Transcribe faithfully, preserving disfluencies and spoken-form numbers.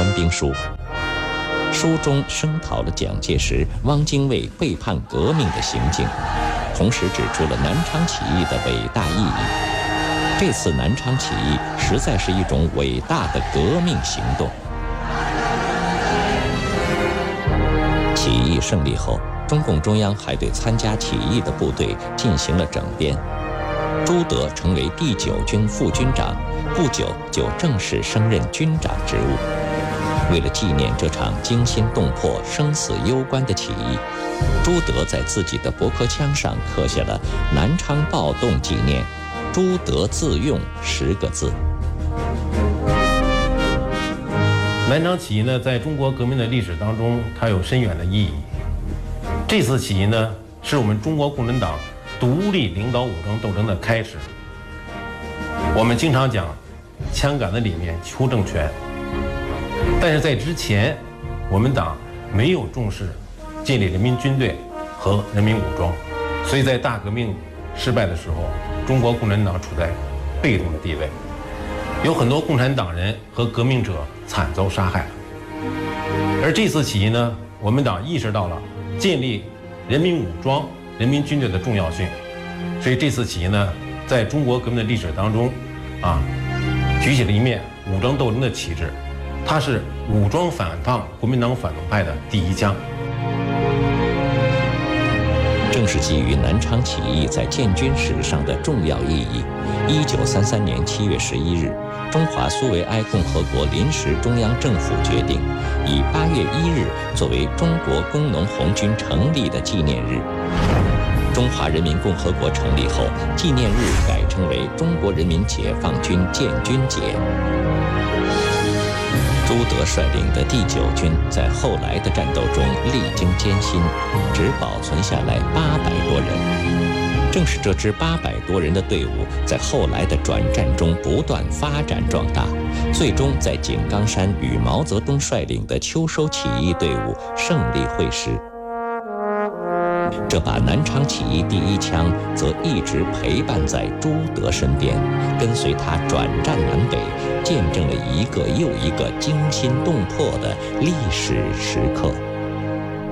兵书》。书中声讨了蒋介石、汪精卫背叛革命的行径，同时指出了南昌起义的伟大意义。这次南昌起义实在是一种伟大的革命行动。起义胜利后，中共中央还对参加起义的部队进行了整编。朱德成为第九军副军长，不久就正式升任军长职务。为了纪念这场惊心动魄、生死攸关的起义，朱德在自己的驳壳枪上刻下了“南昌暴动纪念，朱德自用”十个字。 南昌起义呢，在中国革命的历史当中，它有深远的意义。这次起义呢，是我们中国共产党独立领导武装斗争的开始。我们经常讲“枪杆子里面求政权”，但是在之前，我们党没有重视建立人民军队和人民武装，所以在大革命失败的时候，中国共产党处在被动的地位，有很多共产党人和革命者惨遭杀害。而这次起义呢，我们党意识到了建立人民武装、人民军队的重要性，所以这次起义呢，在中国革命的历史当中，啊，举起了一面武装斗争的旗帜，它是武装反抗国民党反动派的第一枪。 正是基于南昌起义在建军史上的重要意义，一九三三年七月十一日，中华苏维埃共和国临时中央政府决定，以八月一日作为中国工农红军成立的纪念日。中华人民共和国成立后，纪念日改称为中国人民解放军建军节。朱德率领的第九军在后来的战斗中历经艰辛，只保存下来八百多人。正是这支八百多人的队伍，在后来的转战中不断发展壮大，最终在井冈山与毛泽东率领的秋收起义队伍胜利会师。这把南昌起义第一枪则一直陪伴在朱德身边，跟随他转战南北，见证了一个又一个惊心动魄的历史时刻。